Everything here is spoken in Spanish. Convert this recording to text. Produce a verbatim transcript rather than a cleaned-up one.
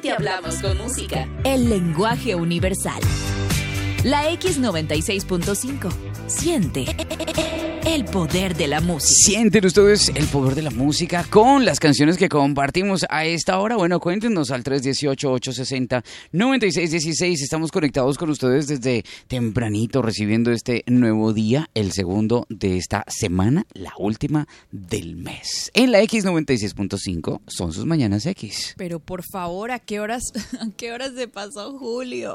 te hablamos con música. El lenguaje universal. La X noventa y seis punto cinco. Siente el poder de la música. Sienten ustedes el poder de la música con las canciones que compartimos a esta hora. Bueno, cuéntenos al tres uno ocho, ocho seis cero, nueve seis uno seis. Estamos conectados con ustedes desde tempranito, recibiendo este nuevo día, el segundo de esta semana, la última del mes. En la X noventa y seis punto cinco son sus mañanas X. Pero por favor, ¿a qué horas, a qué horas se pasó Julio?